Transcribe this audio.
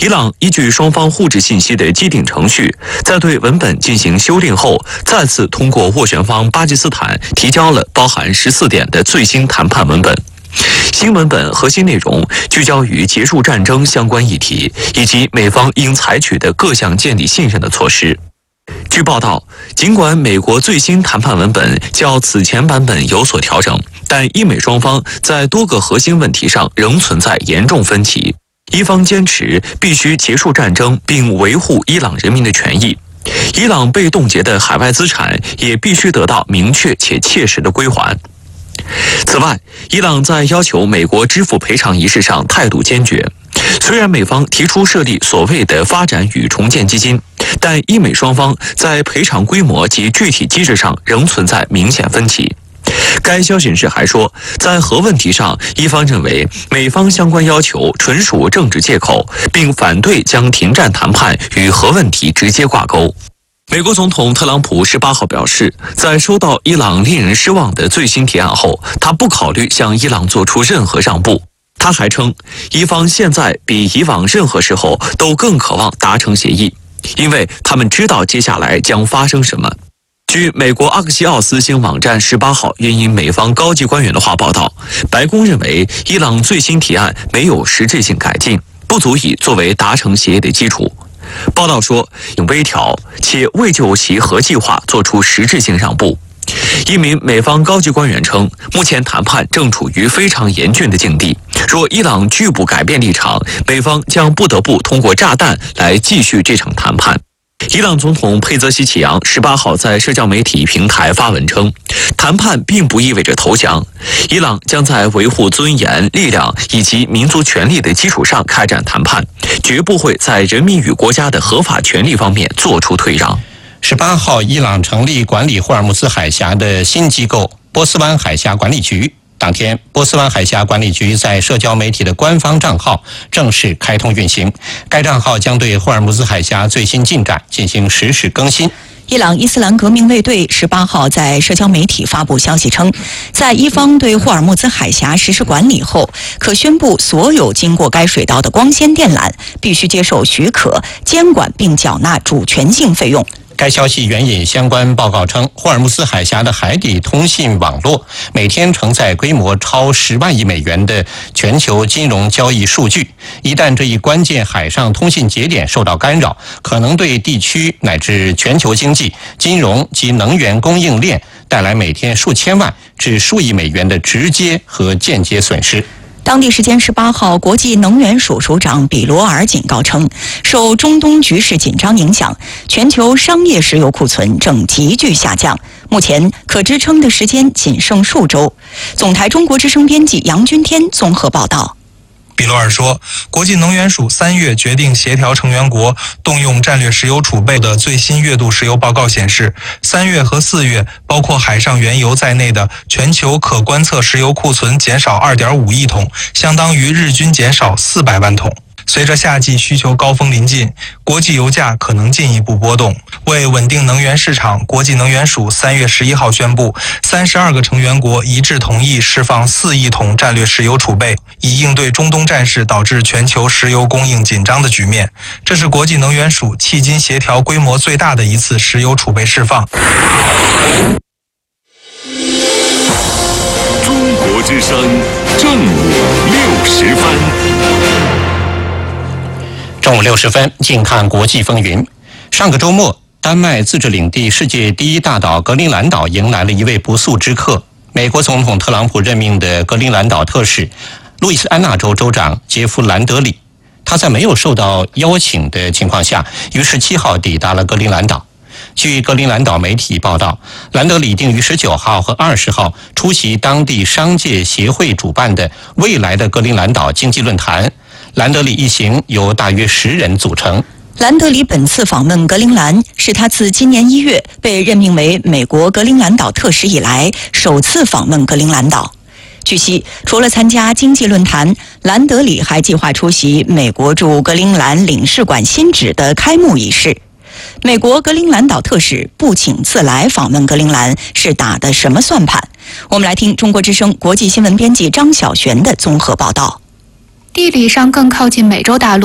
伊朗依据双方互致信息的既定程序，在对文本进行修订后，再次通过斡旋方巴基斯坦提交了包含14点的最新谈判文本。新文本核心内容聚焦于结束战争相关议题，以及美方应采取的各项建立信任的措施。据报道，尽管美国最新谈判文本较此前版本有所调整，但伊美双方在多个核心问题上仍存在严重分歧。伊方坚持必须结束战争并维护伊朗人民的权益，伊朗被冻结的海外资产也必须得到明确且切实的归还。此外，伊朗在要求美国支付赔偿一事上态度坚决。虽然美方提出设立所谓的发展与重建基金，但伊美双方在赔偿规模及具体机制上仍存在明显分歧。该消息人士还说，在核问题上，伊方认为美方相关要求纯属政治借口，并反对将停战谈判与核问题直接挂钩。美国总统特朗普18号表示，在收到伊朗令人失望的最新提案后，他不考虑向伊朗做出任何让步。他还称，伊方现在比以往任何时候都更渴望达成协议，因为他们知道接下来将发生什么。据美国阿克西奥斯新网站18号援引美方高级官员的话报道，白宫认为伊朗最新提案没有实质性改进，不足以作为达成协议的基础。报道说，微调且未就其核计划做出实质性让步。一名美方高级官员称，目前谈判正处于非常严峻的境地，若伊朗拒不改变立场，美方将不得不通过炸弹来继续这场谈判。伊朗总统佩泽西奇扬18号在社交媒体平台发文称，谈判并不意味着投降，伊朗将在维护尊严、力量以及民族权利的基础上开展谈判，绝不会在人民与国家的合法权利方面做出退让。 18号，伊朗成立管理霍尔木兹海峡的新机构波斯湾海峡管理局。当天，波斯湾海峡管理局在社交媒体的官方账号正式开通运行，该账号将对霍尔木兹海峡最新进展进行实时更新。 伊朗伊斯兰革命卫队18号在社交媒体发布消息称，在伊方对霍尔木兹海峡实施管理后，可宣布所有经过该水道的光纤电缆必须接受许可、监管并缴纳主权性费用。 该消息援引相关报告称，霍尔木兹海峡的海底通信网络每天承载规模超10万亿美元的全球金融交易数据，一旦这一关键海上通信节点受到干扰，可能对地区乃至全球经济、金融及能源供应链带来每天数千万至数亿美元的直接和间接损失。 当地时间18号，国际能源署署长比罗尔警告称，受中东局势紧张影响，全球商业石油库存正急剧下降，目前可支撑的时间仅剩数周。总台中国之声编辑杨君天综合报道。 比罗尔说，国际能源署3月决定协调成员国动用战略石油储备的最新月度石油报告显示，3月和4月包括海上原油在内的全球可观测石油库存减少 2.5 亿桶，相当于日均减少400万桶。随着夏季需求高峰临近，国际油价可能进一步波动。为稳定能源市场，国际能源署3月11号宣布，32个成员国一致同意释放4亿桶战略石油储备，以应对中东战事导致全球石油供应紧张的局面。这是国际能源署迄今协调规模最大的一次石油储备释放。 中国之声正午60分。 中午60分，近看国际风云。上个周末，丹麦自治领地世界第一大岛格陵兰岛迎来了一位不速之客。美国总统特朗普任命的格陵兰岛特使、路易斯安那州州长杰夫·兰德里，他在没有受到邀请的情况下，于17号抵达了格陵兰岛。据格陵兰岛媒体报道，兰德里定于19号和20号出席当地商界协会主办的未来的格陵兰岛经济论坛。兰德里一行由大约10人组成。 兰德里本次访问格陵兰是他自今年1月被任命为美国格陵兰岛特使以来首次访问格陵兰岛。据悉，除了参加经济论坛，兰德里还计划出席美国驻格陵兰领事馆新址的开幕仪式。美国格陵兰岛特使不请自来访问格陵兰是打的什么算盘？我们来听中国之声国际新闻编辑张晓璇的综合报道。 地理上更靠近美洲大陆。